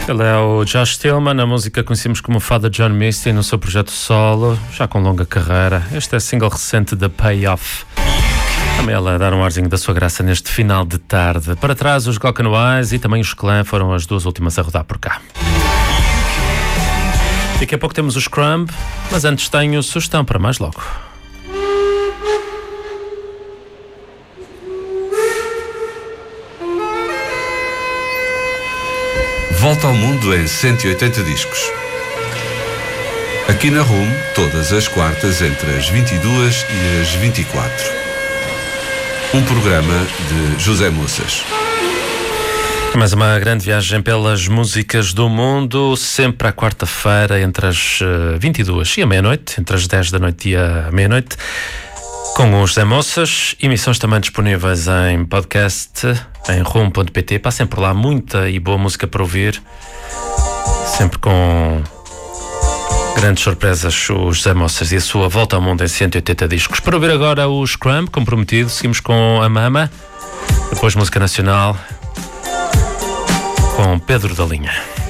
Ele é o Josh Tillman, a música conhecemos como Father John Misty no seu projeto solo, já com longa carreira. Este é single recente da Payoff. Também ela a dar um arzinho da sua graça neste final de tarde. Para trás, os Glock and Wise e também os Clan foram as duas últimas a rodar por cá. Daqui a pouco temos os Crumb, mas antes tenho sugestão para mais logo. Volta ao mundo em 180 discos. Aqui na RUM, todas as quartas entre as 22 e as 24. Um programa de José Moças. Mais uma grande viagem pelas músicas do mundo, sempre à quarta-feira entre as 22 e a meia-noite, entre as 10 da noite e a meia-noite, com os José Moças. Emissões também disponíveis em podcast, em rum.pt. Passem por lá, muita e boa música para ouvir, sempre com grandes surpresas, os José Moças e a sua volta ao mundo em 180 discos. Para ouvir agora os Crumb, comprometido, seguimos com a Mama, depois música nacional com Pedro da Linha.